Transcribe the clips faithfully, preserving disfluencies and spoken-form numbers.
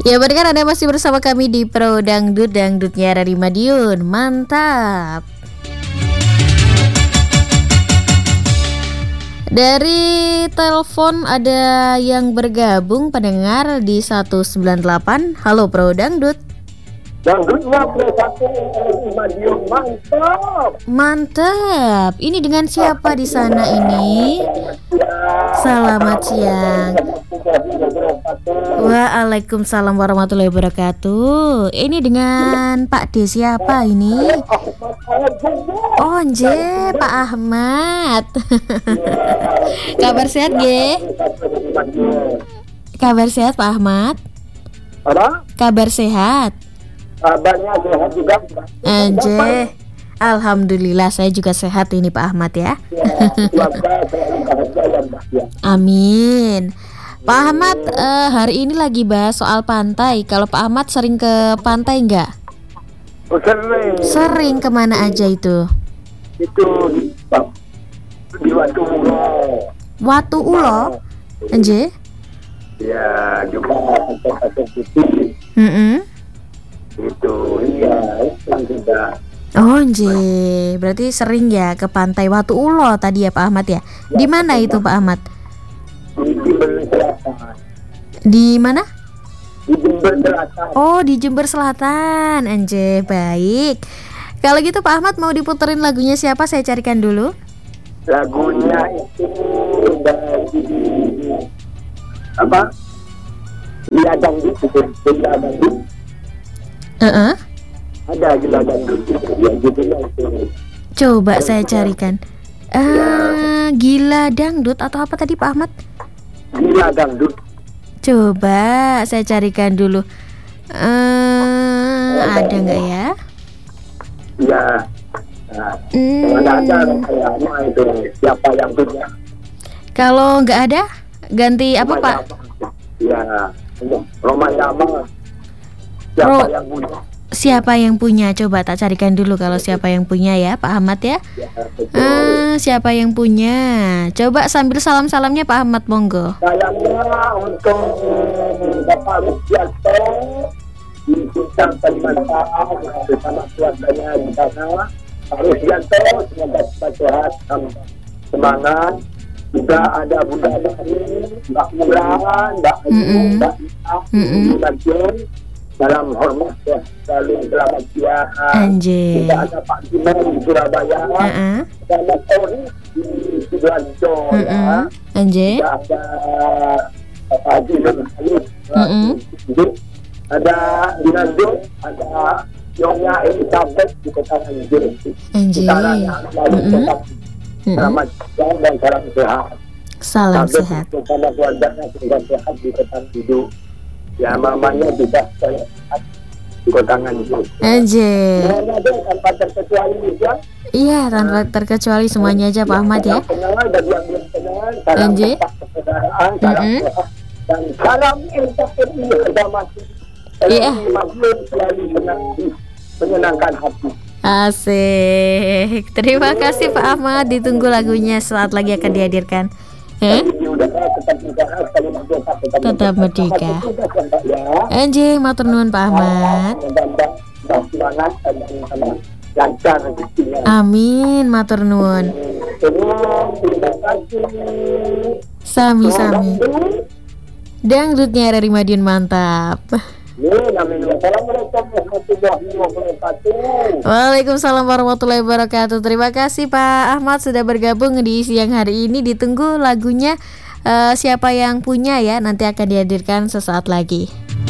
Ya pendengar, Anda masih bersama kami di Pro Dangdut, Dangdutnya dari Madiun. Mantap. Dari telepon ada yang bergabung pendengar di seratus sembilan puluh delapan. Halo Pro Dangdut. Dangdutnya Pro satu Madiun, mantap. Mantap. Ini dengan siapa di sana ini? Selamat siang. Waalaikumsalam warahmatullahi wabarakatuh. Ini dengan Pak D siapa ini? Oh, Nje, Pak Ahmad. Kabar sehat, Ge? Kabar sehat, Pak Ahmad? Apa? Kabar sehat. Kabarnya sehat juga. Nje, alhamdulillah saya juga sehat ini Pak Ahmad ya. Amin. Pak Ahmad, uh, hari ini lagi bahas soal pantai. Kalau Pak Ahmad sering ke pantai nggak? Oh, sering. Sering, kemana aja itu? Itu di, di Watu Ulo. Watu Ulo, Nje? Ya, juga satu putih. Mm-mm. Itu, iya, itu juga. Oh, Nje, berarti sering ya ke pantai Watu Ulo tadi ya Pak Ahmad ya? Di mana itu Pak Ahmad? Di Jember Selatan. Di mana? Di Jember Selatan. Oh, di Jember Selatan. Anje, baik. Kalau gitu Pak Ahmad mau diputerin lagunya siapa? Saya carikan dulu. Lagunya itu dari apa? Gila Dangdut, itu Gila Dangdut. Heeh. Ada Gila Dangdut itu, ya judulnya itu. Coba saya carikan. Uh, Gila Dangdut atau apa tadi Pak Ahmad? Gila Dangdut. Coba saya carikan dulu. Uh, ada nggak ya? Ya. Nah, Hmm. ada ada kayaknya itu siapa yang punya? Kalau nggak ada, ganti apa Pak? Ya, Roma Yama. Siapa Ro- yang punya? Siapa yang punya? Coba tak carikan dulu kalau siapa yang punya ya Pak Ahmad ya. Ya, betul. Uh, siapa yang punya? Coba sambil salam-salamnya Pak Ahmad, monggo. Sayangnya untuk Bapak Rusdianto di Sintang Kalimantan bersama keluarganya di sana. Pak Rusdianto semoga cepat sehat, semangat. Juga ada Bunda Dari, Mbak Murahan, Mbak Ayu, Mm-mm. Mbak Ina, Mm-mm. Mbak Jen. Dalam hormat ya, selalu selamat siang. Anjay. Juga ada Pak Jimen di Surabaya. Uh-uh. Dan Mas Tori di Sidoarjo ya. Mm-mm. Anjay. Juga ada Pak Haji Nur Halid. Mm-mm. Ada Dinando, ada Nyonya Elizabeth di Kota Nganjuk. Anjay. Utaranya selalu Mm-mm. tetap Mm-mm. selamat siang dan salam sehat. Salam Sampai sehat. kepada keluarganya semoga sehat di Kota Nganjuk. Ya, mamanya juga sehat di Kota Nganjuk. Anjay. Semuanya aja tanpa terkecuali juga. Iya, tanpa terkecuali semuanya aja Pak Ahmad ya. Yang kenal bagi yang belum kenal, salam Anjay. tetap persaudaraan, salam Mm-mm. sehat, dan salam N K R I harga mati. Iya. Makhluk selalu senang, menyenangkan hati. Asik. Terima kasih Pak Ahmad. Ditunggu lagunya saat lagi akan dihadirkan. Eh? Di udara tetap udara, saling merdeka, Tetap merdeka. Selamat bertugas, ya, Pak, ya. Anjay, matur nuwun Pak Ahmad. Mudah-mudahan dan semangat dan dan lancar rezekinya. Amin, matur nuwun. Terima kasih. Sami-sami. Dangdutnya dari Madiun, mantap. Assalamualaikum warahmatullahi wabarakatuh. Waalaikumsalam warahmatullahi wabarakatuh. Terima kasih Pak Ahmad sudah bergabung di siang hari ini. Ditunggu lagunya eh, siapa yang punya ya, nanti akan dihadirkan sesaat lagi.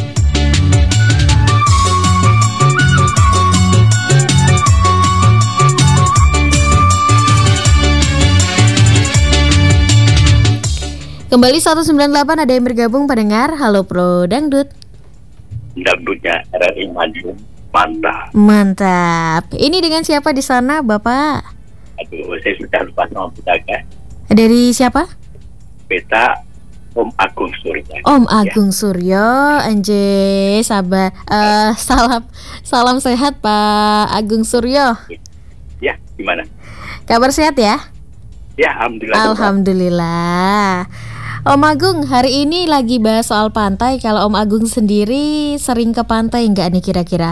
Kembali seratus sembilan puluh delapan, ada yang bergabung pendengar. Halo Pro Dangdut. Dangdutnya R R I Madiun, mantap. Mantap. Ini dengan siapa di sana, Bapak? Aduh, saya sudah lupa nama pedagang. Dari siapa? Peta Om Agung Surya. Om Agung Suryo. Anjay, sabar. Eh, salam salam sehat Pak Agung Suryo. Ya, gimana? Kabar sehat ya? Ya, alhamdulillah. Alhamdulillah. Om Agung, hari ini lagi bahas soal pantai. Kalau Om Agung sendiri sering ke pantai nggak nih kira-kira?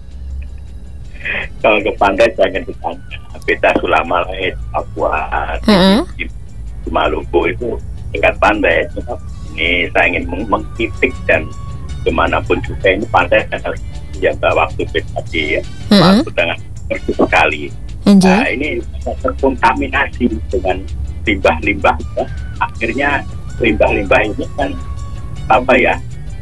Kalau ke pantai jangan ditanya. Beta Sulama Lain, Papua, Heeh. di, di Maluku itu dekat pantai. Cuma ini saya ingin meng- mengkritik dan kemanapun juga ini pantai adalah jaga waktu beta di Heeh. waktu dengan pergi sekali. Nah, Anjay. ini terkontaminasi dengan limbah-limbah. Ya. Akhirnya limbah-limbah ini kan apa ya?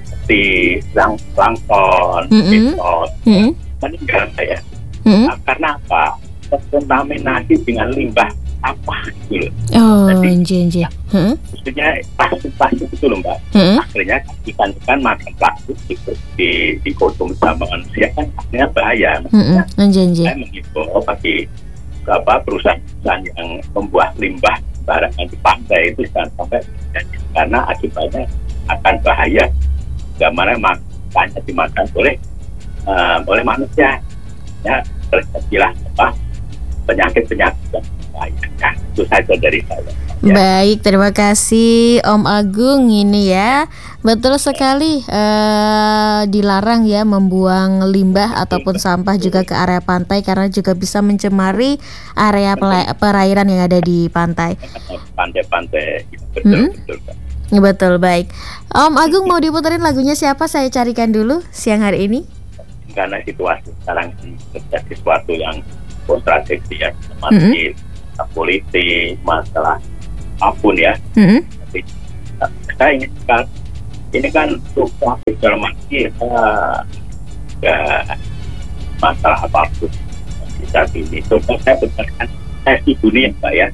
Di lang- plankton, Mm-mm. beton, Mm-mm. meninggal ya. Mm-mm. Nah, karena apa? Terkontaminasi dengan limbah apa gitu loh. Oh, Jadi- anjay, anjay. Heeh. Maksudnya plastik-plastik itu loh Mbak. Heeh. Akhirnya ikan-ikan makan plastik di, di, dikonsumsi sama manusia kan akhirnya bahaya. Heeh. Anjay, anjay. Saya mengimbau bagi apa perusahaan-perusahaan yang membuat limbah barangnya di pantai itu jangan sampai terjadi. Karena akibatnya akan bahaya. Gambarnya makanya dimakan oleh uh, oleh manusia. Ya terjadilah apa penyakit-penyakit yang bahaya. Nah, itu saja dari saya. Ya. Baik, terima kasih Om Agung ini ya. Betul sekali, eh, dilarang ya membuang limbah ataupun sampah juga ke area pantai karena juga bisa mencemari area pela- perairan yang ada di pantai. Pantai-pantai Hmm? betul-betul. Betul, baik. Om Agung mau diputerin lagunya siapa? Saya carikan dulu siang hari ini. Karena situasi sekarang ini terjadi sesuatu yang kontradiksi ya, masih politik, masalah apapun ya. Mm-mm. Tapi, uh, saya ingin kan ini kan situasi dalam arti uh, ya, masalah apapun bisa ini. Coba saya berdasarkan sesi dunia Pak ya,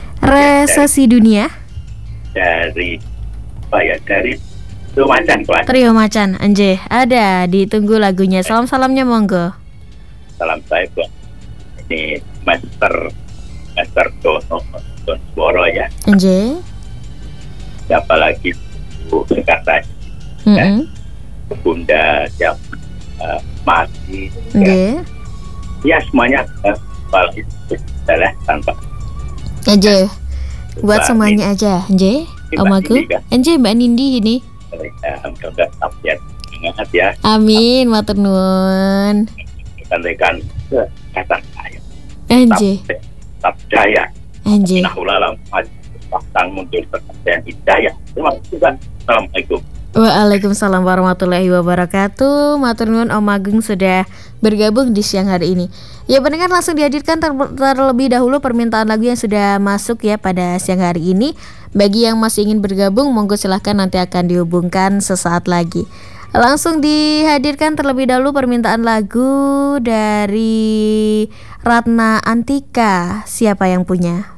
Resesi dunia. dari apa ya dari Macan kelas. Trio Macan, Anje, ada ditunggu lagunya. Salam-salamnya monggo. Salam saya buat ini Master Master Dono Donosworo ya. Anje. Siapa lagi Bu Jakarta Mm-mm. Bunda yang uh, mati ya. Anje. Ya semuanya uh, apalagi adalah tanpa Anje. Buat Mbak semuanya aja, Anje. Mbak Om Agung. Nindi kan? Anje, Mbak Nindi ini. uh, mudah-mudahan update ingat ya Amin, matur nuwun. rekan-rekan kata saya Anje. tetap jaya Anje. nah ulalam pasang muncul terkait hidayah. Terima kasih Pak. Assalamualaikum. Waalaikumsalam warahmatullahi wabarakatuh. Matur nuwun Om Agung sudah bergabung di siang hari ini. Ya pendengar, langsung dihadirkan ter- terlebih dahulu permintaan lagu yang sudah masuk ya pada siang hari ini. Bagi yang masih ingin bergabung, monggo silahkan, nanti akan dihubungkan sesaat lagi. Langsung dihadirkan terlebih dahulu permintaan lagu dari Ratna Antika. Siapa yang punya?